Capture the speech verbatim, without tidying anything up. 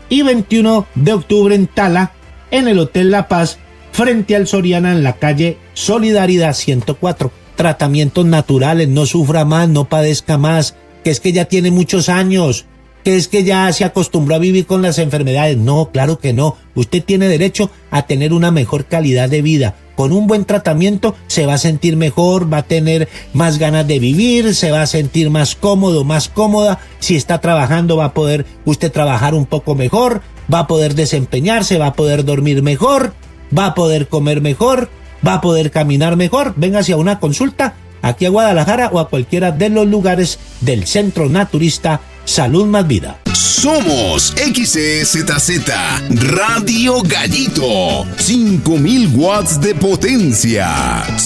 y veintiuno de octubre en Tala, en el Hotel La Paz, frente al Soriana en la calle Solidaridad ciento cuatro. Tratamientos naturales, no sufra más, no padezca más, que es que ya tiene muchos años, que es que ya se acostumbró a vivir con las enfermedades. No, claro que no. Usted tiene derecho a tener una mejor calidad de vida. Con un buen tratamiento se va a sentir mejor, va a tener más ganas de vivir, se va a sentir más cómodo, más cómoda. Si está trabajando va a poder usted trabajar un poco mejor, va a poder desempeñarse, va a poder dormir mejor, va a poder comer mejor, va a poder caminar mejor. Véngase a una consulta aquí a Guadalajara o a cualquiera de los lugares del Centro Naturista Salud Más Vida. Somos X E Z Z Radio Gallito, cinco mil watts de potencia.